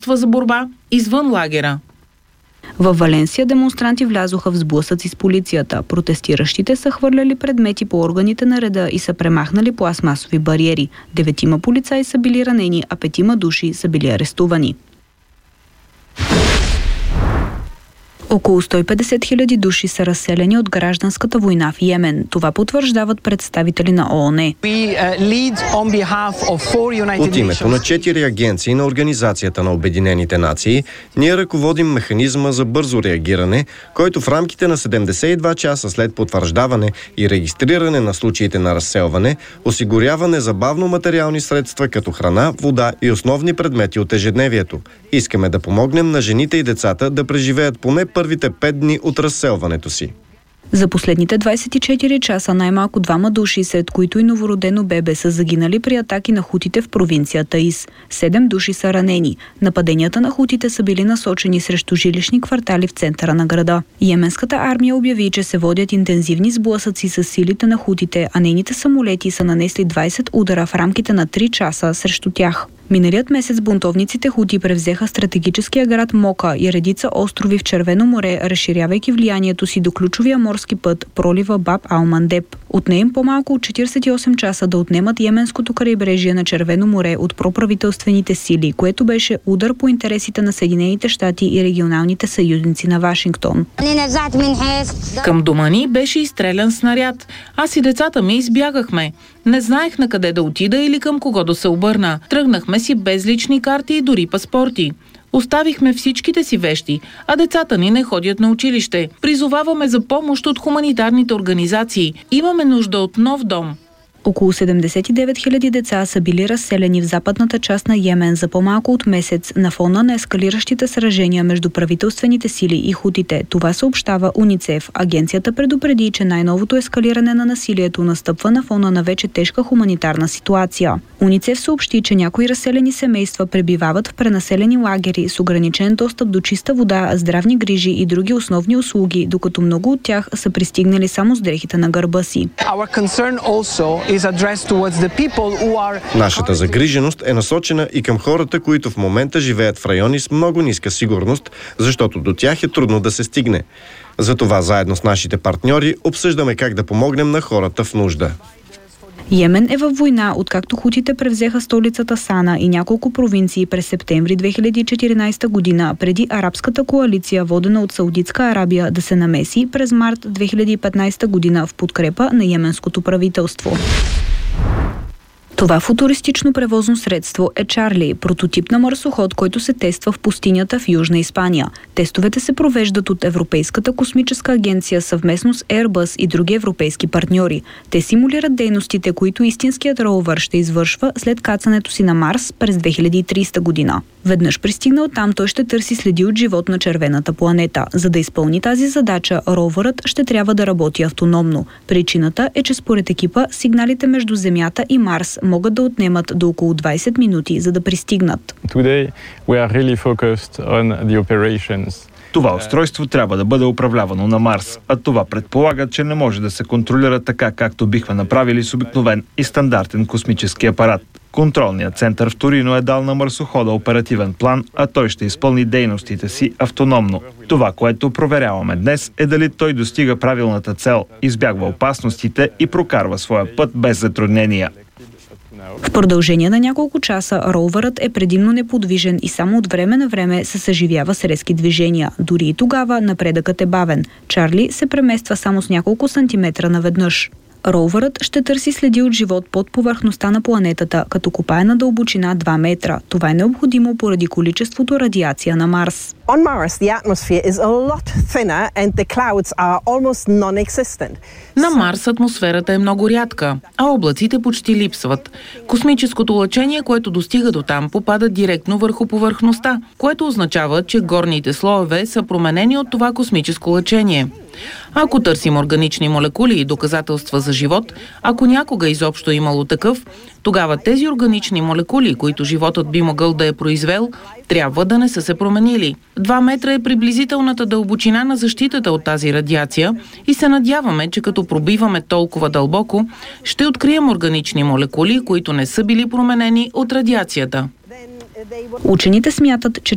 средства за борба извън лагера. Във Валенсия демонстранти влязоха в сблъсъци с полицията. Протестиращите са хвърляли предмети по органите на реда и са премахнали пластмасови бариери. 9 полицаи са били ранени, а 5 души са били арестувани. Около 150 хиляди души са разселени от гражданската война в Йемен. Това потвърждават представители на ООН. От името на 4 агенции на Организацията на Обединените нации, ние ръководим механизма за бързо реагиране, който в рамките на 72 часа след потвърждаване и регистриране на случаите на разселване, осигурява незабавно материални средства като храна, вода и основни предмети от ежедневието. Искаме да помогнем на жените и децата да преживеят поне първите 5 дни от разселването си. За последните 24 часа най-малко 2 души, сред които и новородено бебе, са загинали при атаки на хутите в провинция Таис. 7 души са ранени. Нападенията на хутите са били насочени срещу жилищни квартали в центъра на града. Йеменската армия обяви, че се водят интензивни сблъсъци с силите на хутите, а нейните самолети са нанесли 20 удара в рамките на 3 часа срещу тях. Миналият месец бунтовниците хути превзеха стратегическия град Мока и редица острови в Червено море, разширявайки влиянието си до ключовия морски път пролива Баб ал-Мандеб. Отне им по-малко от 48 часа да отнемат йеменското крайбрежие на Червено море от проправителствените сили, което беше удар по интересите на Съединените щати и регионалните съюзници на Вашингтон. Към дома ни беше изстрелян снаряд. Аз и децата ми избягахме. Не знаех на къде да отида или към кого да се обърна. Тръгнахме си без лични карти и дори паспорти. Оставихме всичките си вещи, а децата ни не ходят на училище. Призоваваме за помощ от хуманитарните организации. Имаме нужда от нов дом. Около 79 хиляди деца са били разселени в западната част на Йемен за по-малко от месец на фона на ескалиращите сражения между правителствените сили и хутите. Това съобщава УНИЦЕФ. Агенцията предупреди, че най-новото ескалиране на насилието настъпва на фона на вече тежка хуманитарна ситуация. УНИЦЕФ съобщи, че някои разселени семейства пребивават в пренаселени лагери с ограничен достъп до чиста вода, здравни грижи и други основни услуги, докато много от тях са пристигнали само с дрехите на гърба си. Нашата загриженост е насочена и към хората, които в момента живеят в райони с много ниска сигурност, защото до тях е трудно да се стигне. Затова заедно с нашите партньори обсъждаме как да помогнем на хората в нужда. Йемен е във война, откакто хутите превзеха столицата Сана и няколко провинции през септември 2014 година, преди арабската коалиция, водена от Саудитска Арабия, да се намеси през март 2015 година в подкрепа на йеменското правителство. Това футуристично превозно средство е Чарли, прототип на марсоход, който се тества в пустинята в Южна Испания. Тестовете се провеждат от Европейската космическа агенция съвместно с Airbus и други европейски партньори. Те симулират дейностите, които истинският ровър ще извършва след кацането си на Марс през 2030 година. Веднъж пристигнал там, той ще търси следи от живот на червената планета. За да изпълни тази задача, ровърът ще трябва да работи автономно. Причината е, че според екипа сигналите между Земята и Марс могат да отнемат до около 20 минути, за да пристигнат. Това устройство трябва да бъде управлявано на Марс, а това предполага, че не може да се контролира така, както бихме направили с обикновен и стандартен космически апарат. Контролният център в Торино е дал на марсохода оперативен план, а той ще изпълни дейностите си автономно. Това, което проверяваме днес, е дали той достига правилната цел, избягва опасностите и прокарва своя път без затруднения. В продължение на няколко часа ровърът е предимно неподвижен и само от време на време се съживява с резки движения. Дори и тогава напредъкът е бавен. Чарли се премества само с няколко сантиметра наведнъж. Ровърът ще търси следи от живот под повърхността на планетата, като копае на дълбочина 2 метра. Това е необходимо поради количеството радиация на Марс. On Mars, the atmosphere is a lot thinner and the clouds are almost non-existent. На Марс атмосферата е много рядка, а облаците почти липсват. Космическото лъчение, което достига до там, попада директно върху повърхността, което означава, че горните слоеве са променени от това космическо лъчение. Ако търсим органични молекули и доказателства за живот, ако някога изобщо имало такъв, тогава тези органични молекули, които животът би могъл да е произвел, трябва да не са се променили. 2 метра е приблизителната дълбочина на защитата от тази радиация и се надяваме, че като пробиваме толкова дълбоко, ще открием органични молекули, които не са били променени от радиацията. Учените смятат, че